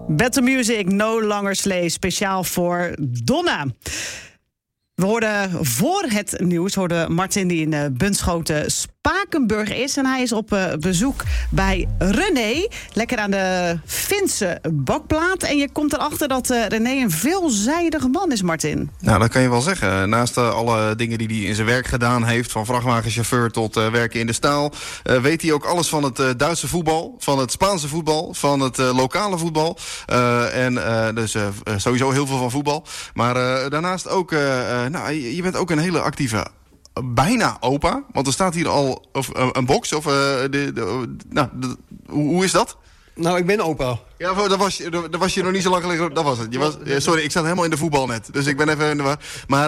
Better Music, No Longer Slay, speciaal voor Donna. We hoorden voor het nieuws Martin die in Bunschoten Spakenburg is. En hij is op bezoek bij René. Lekker aan de Finse bakplaat. En je komt erachter dat René een veelzijdige man is, Martin. Nou, dat kan je wel zeggen. Naast alle dingen die hij in zijn werk gedaan heeft, van vrachtwagenchauffeur tot werken in de staal, weet hij ook alles van het Duitse voetbal, van het Spaanse voetbal, van het lokale voetbal. Dus sowieso heel veel van voetbal. Maar daarnaast ook, je bent ook een hele actieve bijna opa, want er staat hier al een box. Hoe is dat? Nou, ik ben opa. Ja, daar was je nog niet zo lang geleden. Dat was het. Sorry, ik zat helemaal in de voetbal net. Dus ik ben even in de war. Maar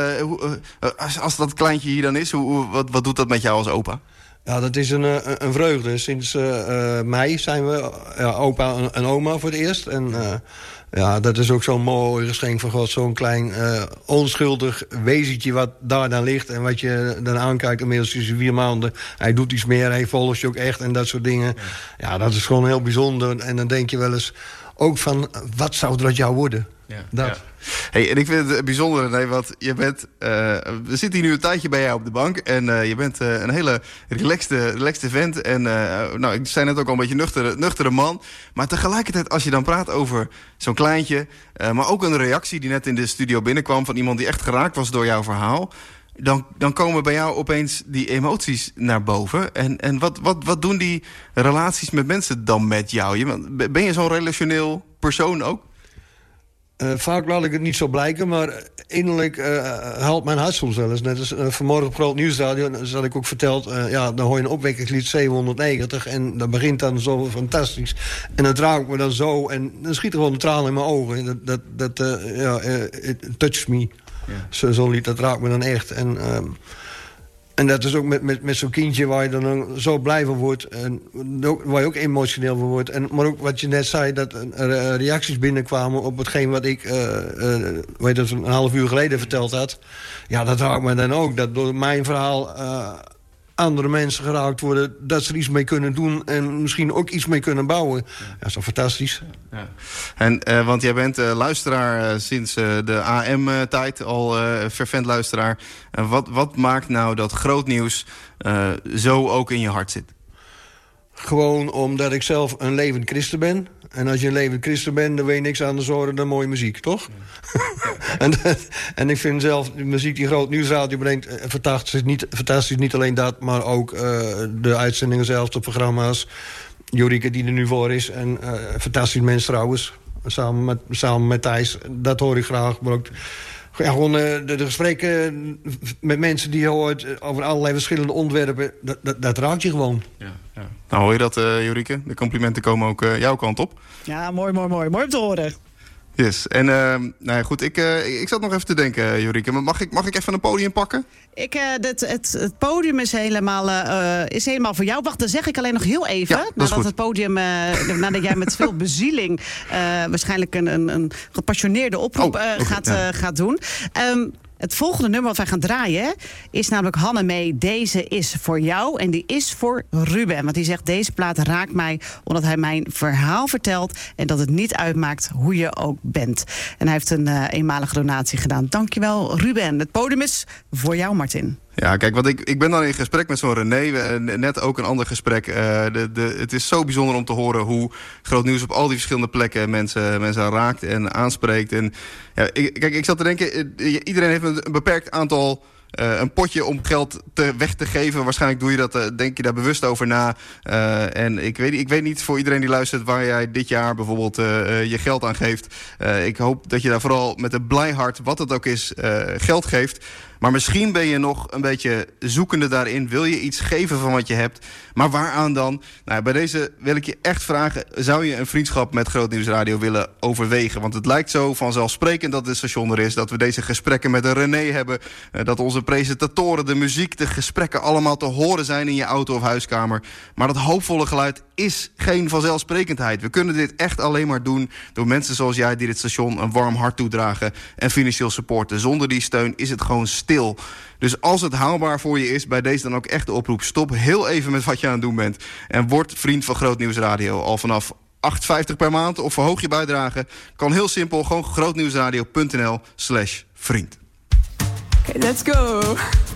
als dat kleintje hier dan is, wat doet dat met jou als opa? Ja, dat is een vreugde. Sinds mei zijn we opa en oma voor het eerst. En dat is ook zo'n mooi geschenk van God. Zo'n klein onschuldig wezentje wat daar dan ligt. En wat je dan aankijkt, inmiddels is hij 4 maanden. Hij doet iets meer, hij volgt je ook echt en dat soort dingen. Ja, dat is gewoon heel bijzonder. En dan denk je wel eens ook van, wat zou er uit jou worden? Ja. Hey, en ik vind het bijzonder, René, want je bent, we zitten hier nu een tijdje bij jou op de bank. En je bent een hele relaxte vent. En ik zei net ook al een beetje nuchtere man. Maar tegelijkertijd, als je dan praat over zo'n kleintje, maar ook een reactie die net in de studio binnenkwam van iemand die echt geraakt was door jouw verhaal, dan komen bij jou opeens die emoties naar boven. En wat doen die relaties met mensen dan met jou? Ben je zo'n relationeel persoon ook? Vaak laat ik het niet zo blijken, maar innerlijk haalt mijn hart soms wel eens. Net als vanmorgen op Groot Nieuwsradio, dat had ik ook verteld, dan hoor je een opwekkingslied 790 en dat begint dan zo fantastisch. En dat raakt me dan zo en dan schiet er gewoon een traan in mijn ogen. It touches me. Ja. Zo'n lied, dat raakt me dan echt. En dat is ook met zo'n kindje waar je dan zo blij van wordt. En waar je ook emotioneel van wordt. Maar ook wat je net zei, dat er reacties binnenkwamen op hetgeen wat ik een half uur geleden verteld had. Ja, dat raakt me dan ook. Dat door mijn verhaal andere mensen geraakt worden, dat ze er iets mee kunnen doen en misschien ook iets mee kunnen bouwen. Ja, dat is toch fantastisch. Ja. En want jij bent luisteraar sinds de AM-tijd, al fervent luisteraar. Wat maakt nou dat groot nieuws zo ook in je hart zit? Gewoon omdat ik zelf een levend christen ben. En als je een levend christen bent, dan weet je niks aan de zorgen dan mooie muziek, toch? Ja. En ik vind zelf de muziek die Groot Nieuwsradio brengt fantastisch. Niet alleen dat, maar ook de uitzendingen zelf, de programma's. Jorike die er nu voor is. En fantastisch mens trouwens. Samen met Thijs. Dat hoor ik graag. Maar ook gewoon de gesprekken met mensen die je hoort over allerlei verschillende onderwerpen. Dat raakt je gewoon. Ja. Nou, hoor je dat, Jorike? De complimenten komen ook jouw kant op. Ja, mooi. Mooi om te horen. Yes. En goed, ik zat nog even te denken, Jorike. Maar mag ik even een podium pakken? Het podium is helemaal voor jou. Wacht, dan zeg ik alleen nog heel even. Ja, nadat het podium, nadat jij met veel bezieling waarschijnlijk een gepassioneerde oproep gaat doen. Het volgende nummer wat wij gaan draaien is namelijk Hannemee, Deze is voor jou. En die is voor Ruben. Want die zegt, deze plaat raakt mij omdat hij mijn verhaal vertelt en dat het niet uitmaakt hoe je ook bent. En hij heeft een eenmalige donatie gedaan. Dankjewel, Ruben. Het podium is voor jou, Martin. Ja, kijk, want ik ben dan in gesprek met zo'n René. Net ook een ander gesprek. Het is zo bijzonder om te horen hoe groot nieuws op al die verschillende plekken mensen raakt en aanspreekt. En ja, ik zat te denken, iedereen heeft een beperkt aantal, een potje om geld weg te geven. Waarschijnlijk doe je dat, denk je daar bewust over na. En ik weet niet voor iedereen die luistert waar jij dit jaar bijvoorbeeld je geld aan geeft. Ik hoop dat je daar vooral met een blij hart, wat het ook is, geld geeft. Maar misschien ben je nog een beetje zoekende daarin. Wil je iets geven van wat je hebt? Maar waaraan dan? Nou, bij deze wil ik je echt vragen, zou je een vriendschap met Groot Nieuws Radio willen overwegen? Want het lijkt zo vanzelfsprekend dat het station er is, dat we deze gesprekken met een René hebben, dat onze presentatoren, de muziek, de gesprekken allemaal te horen zijn in je auto of huiskamer. Maar dat hoopvolle geluid is geen vanzelfsprekendheid. We kunnen dit echt alleen maar doen door mensen zoals jij die dit station een warm hart toedragen en financieel supporten. Zonder die steun is het gewoon stil. Dus als het haalbaar voor je is, bij deze dan ook echt de oproep. Stop heel even met wat je aan het doen bent. En word vriend van Groot Nieuws Radio. Al vanaf 8,50 per maand of verhoog je bijdrage. Kan heel simpel, gewoon grootnieuwsradio.nl/vriend. Okay, let's go.